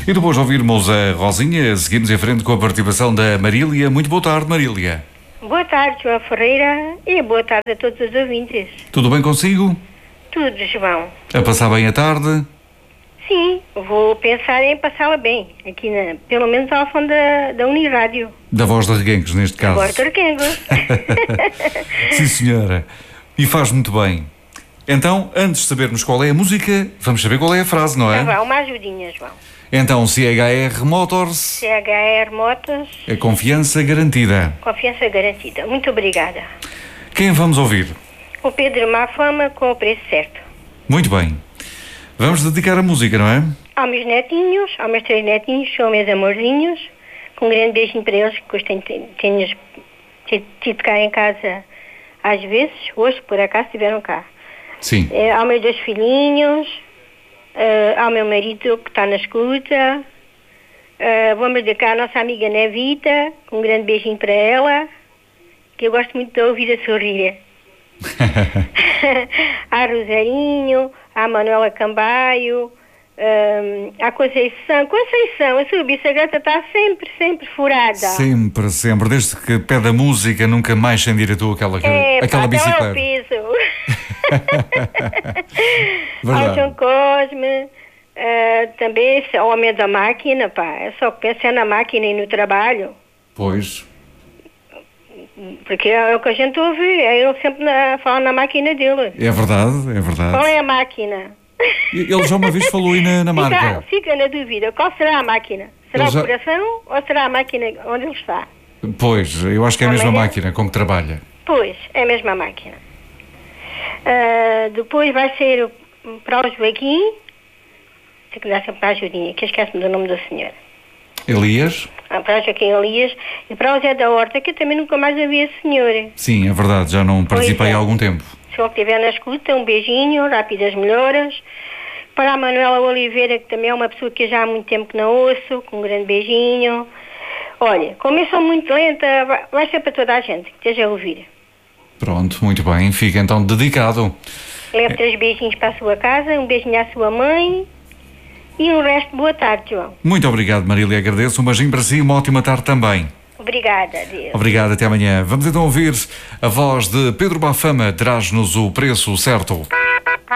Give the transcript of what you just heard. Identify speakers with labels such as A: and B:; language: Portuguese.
A: E depois de ouvirmos a Rosinha, seguimos em frente com a participação da Marília. Muito boa tarde, Marília.
B: Boa tarde, João Ferreira, e boa tarde a todos os ouvintes.
A: Tudo bem consigo?
B: Tudo, João.
A: A passar bem a tarde?
B: Sim, vou pensar em passá-la bem, aqui pelo menos ao fundo da Unirádio.
A: Da Voz de Reguengos, neste caso.
B: Agora de Reguengos.
A: Sim, senhora. E faz muito bem. Então, antes de sabermos qual é a música, vamos saber qual é a frase, não é?
B: Vá, uma ajudinha, João.
A: Então, CHR Motors,
B: CHR Motos,
A: a confiança garantida.
B: confiança garantida. Muito obrigada.
A: Quem vamos ouvir?
B: O Pedro Mafama com o preço certo.
A: Muito bem. Vamos dedicar a música, não é?
B: Aos meus netinhos, aos meus 3 netinhos, são meus amorzinhos. Com um grande beijinho para eles, que os tenho tido cá em casa às vezes. Hoje, por acaso, estiveram cá.
A: Sim.
B: Aos meus 2 filhinhos, ao meu marido que está na escuta, vamos dedicar à nossa amiga Nevita, com um grande beijinho para ela, que eu gosto muito de ouvir a sorrir. À Roseirinho, à Manuela Cambaio, à Conceição, a sua bicicleta está sempre furada.
A: Sempre, sempre. Desde que pede a música, nunca mais sem diretor aquela bicicleta.
B: Até ao piso.
A: Verdade.
B: Ao João Cosme, também esse homem da máquina, pá, é só pensar na máquina e no trabalho.
A: Pois.
B: Porque é o que a gente ouve, é ele sempre falar na máquina dele.
A: É verdade, é verdade.
B: Qual é a máquina?
A: Ele já uma vez falou aí na marca.
B: Fica na dúvida, qual será a máquina? Será o coração ou será a máquina onde ele está?
A: Pois, eu acho que é a mesma máquina com que trabalha.
B: Pois, é a mesma máquina. Depois vai ser para o Joaquim, tem que dar sempre para a ajudinha, que esquece-me do nome da senhora.
A: Elias?
B: Para o Joaquim Elias e para o Zé da Horta, que eu também nunca mais ouvi a senhora.
A: Sim, é verdade, já não participei há algum tempo.
B: Se ele estiver na escuta, um beijinho, rápidas melhoras. Para a Manuela Oliveira, que também é uma pessoa que eu já há muito tempo que não ouço, com um grande beijinho. Olha, como eu sou muito lenta, vai ser para toda a gente que esteja a ouvir.
A: Pronto, muito bem, fica então dedicado.
B: Leve 3 beijinhos para a sua casa, um beijinho à sua mãe e o resto, boa tarde, João.
A: Muito obrigado, Marília, agradeço. Um beijinho para si e uma ótima tarde também.
B: Obrigada, adeus.
A: Obrigado, até amanhã. Vamos então ouvir a voz de Pedro Mafama, traz-nos o preço certo.